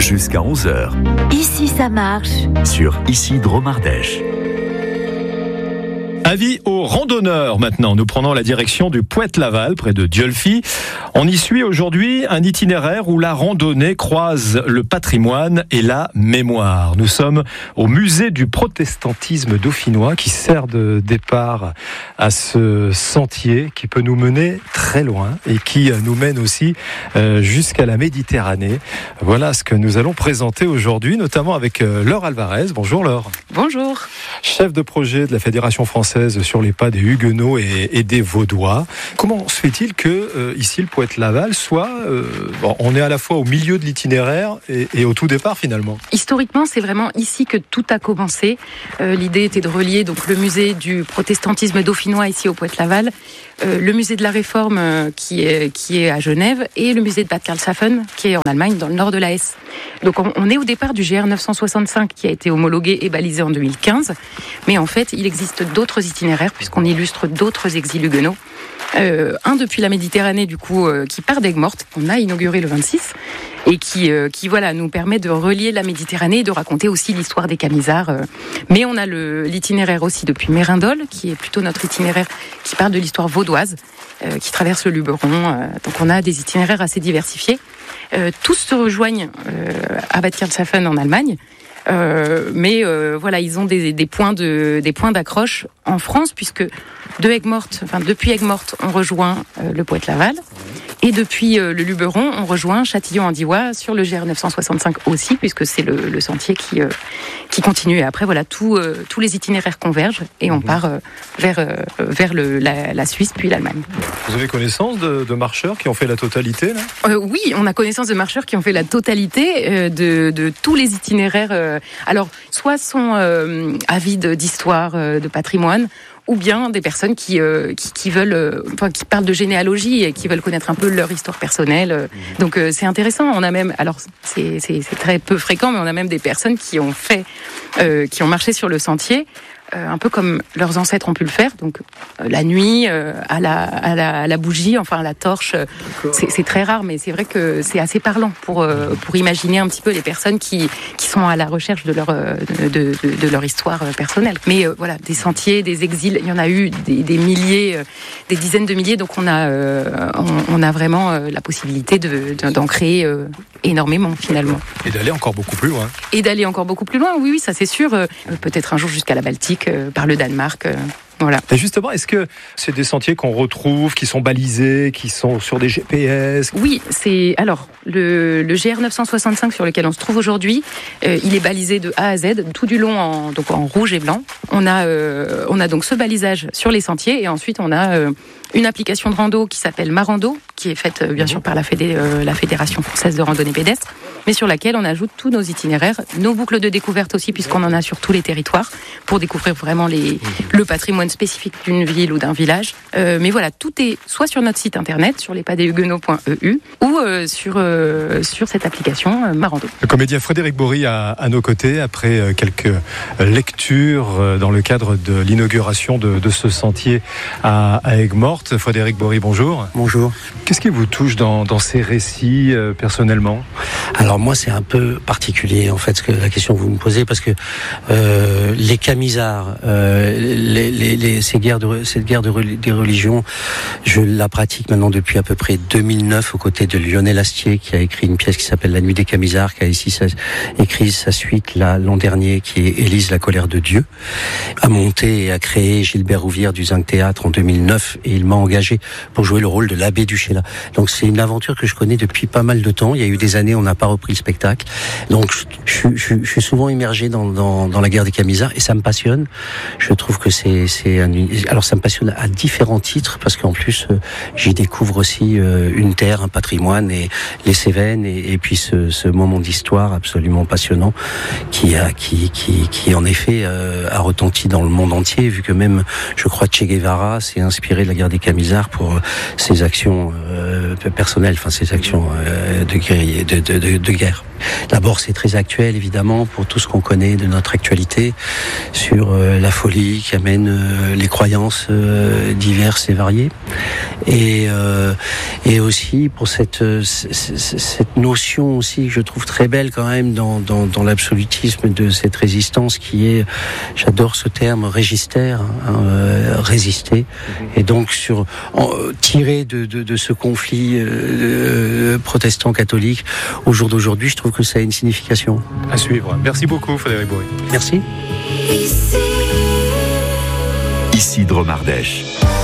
Jusqu'à 11h. Ici ça marche. Sur Ici Dromardèche. Avis aux randonneurs maintenant. Nous prenons la direction du Poète-Laval, près de Dieulefit. On y suit aujourd'hui un itinéraire où la randonnée croise le patrimoine et la mémoire. Nous sommes au musée du protestantisme dauphinois qui sert de départ à ce sentier qui peut nous mener très loin et qui nous mène aussi jusqu'à la Méditerranée. Voilà ce que nous allons présenter aujourd'hui, notamment avec Laure Alvarez. Bonjour Laure. Bonjour. Chef de projet de la Fédération française sur les pas des Huguenots et des Vaudois. Comment se fait-il que ici le Poète-Laval soit, on est à la fois au milieu de l'itinéraire et au tout départ finalement? Historiquement, c'est vraiment ici que tout a commencé. L'idée était de relier donc le musée du protestantisme dauphinois ici au Poète-Laval, le musée de la Réforme qui est à Genève et le musée de Bad Karlshafen qui est en Allemagne dans le nord de la Hesse. Donc on est au départ du GR 965 qui a été homologué et balisé en 2015, mais en fait il existe d'autres itinéraires puisqu'on illustre d'autres exils huguenots. Un depuis la Méditerranée du coup qui part d'Aigues-Mortes, qu'on a inauguré le 26 et qui voilà nous permet de relier la Méditerranée et de raconter aussi l'histoire des Camisards. Mais on a l'itinéraire aussi depuis Mérindol qui est plutôt notre itinéraire qui parle de l'histoire vaudoise, qui traverse le Luberon. Donc on a des itinéraires assez diversifiés. Tous se rejoignent à Bad Karlshafen en Allemagne. Mais voilà, ils ont des points d'accroche en France puisque depuis Aigues-Mortes, on rejoint le Poète-Laval et depuis le Luberon, on rejoint Châtillon-en-Diois sur le GR 965 aussi puisque c'est le sentier qui continue. Et après voilà, tous les itinéraires convergent et on part vers la Suisse puis l'Allemagne. Vous avez connaissance de marcheurs qui ont fait la totalité là? Oui, on a connaissance de marcheurs qui ont fait la totalité de tous les itinéraires. Alors, soit sont avides d'histoire, de patrimoine, ou bien des personnes qui veulent, qui parlent de généalogie et qui veulent connaître un peu leur histoire personnelle. Donc c'est intéressant. On a même, alors c'est très peu fréquent, mais on a même des personnes qui ont marché sur le sentier. Un peu comme leurs ancêtres ont pu le faire, donc la nuit, à la bougie, enfin à la torche, c'est très rare, mais c'est vrai que c'est assez parlant pour imaginer un petit peu les personnes qui sont à la recherche de leur histoire personnelle. Mais voilà, des sentiers, des exils, il y en a eu des milliers, des dizaines de milliers, donc on a vraiment la possibilité d'en créer énormément finalement. Et d'aller encore beaucoup plus loin. Oui, ça c'est sûr. Peut-être un jour jusqu'à la Baltique. Par le Danemark. Voilà. Et justement, est-ce que c'est des sentiers qu'on retrouve, qui sont balisés, qui sont sur des GPS? Oui, c'est alors le GR 965 sur lequel on se trouve aujourd'hui, il est balisé de A à Z, tout du long en rouge et blanc. On a donc ce balisage sur les sentiers et ensuite on a une application de rando qui s'appelle Marando, qui est faite bien sûr par la Fédération française de randonnée pédestre, mais sur laquelle on ajoute tous nos itinéraires, nos boucles de découverte aussi, puisqu'on en a sur tous les territoires, pour découvrir vraiment le patrimoine spécifique d'une ville ou d'un village. Mais voilà, tout est soit sur notre site internet, sur lespadeshuguenots.eu, ou sur cette application Marando. Le comédien Frédéric Bory à nos côtés, après quelques lectures dans le cadre de l'inauguration de ce sentier à Aigues-Mortes. Frédéric Bory, bonjour. Bonjour. Qu'est-ce qui vous touche dans ces récits personnellement? Alors moi c'est un peu particulier en fait la question que vous me posez parce que les Camisards, cette guerre des religions, je la pratique maintenant depuis à peu près 2009 aux côtés de Lionel Astier qui a écrit une pièce qui s'appelle La Nuit des Camisards, qui a ici écrit sa suite l'an dernier qui est Élise la colère de Dieu, a monté et a créé Gilbert Rouvière du Zinc Théâtre en 2009 et il m'a engagé pour jouer le rôle de l'abbé du Chéla. Donc c'est une aventure que je connais depuis pas mal de temps. Il y a eu des années on n'a pas repris le spectacle. Donc je suis souvent immergé dans la guerre des Camisards et ça me passionne. Je trouve que alors ça me passionne à différents titres parce qu'en plus j'y découvre aussi une terre, un patrimoine et les Cévennes et puis ce moment d'histoire absolument passionnant qui en effet a retenti dans le monde entier vu que même je crois Che Guevara s'est inspiré de la guerre des Camisards pour ses actions personnelles, enfin ses actions de guerre. D'abord, c'est très actuel, évidemment, pour tout ce qu'on connaît de notre actualité sur la folie qui amène les croyances diverses et variées. Et aussi pour cette notion aussi que je trouve très belle quand même dans l'absolutisme de cette résistance qui est, j'adore ce terme, régister, résister. Et donc tiré de ce conflit protestant-catholique au jour d'aujourd'hui, je trouve que ça a une signification. À suivre. Merci beaucoup, Frédéric Bourri. Merci. Ici Dromardèche.